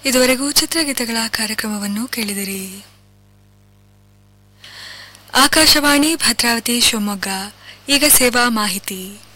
ಇದುವರೆಗೂ ಚಿತ್ರಗೀತೆಗಳ ಕಾರ್ಯಕ್ರಮವನ್ನು ಕೇಳಿದಿರಿ. ಆಕಾಶವಾಣಿ ಭದ್ರಾವತಿ ಶಿವಮೊಗ್ಗ. ಈಗ ಸೇವಾ ಮಾಹಿತಿ.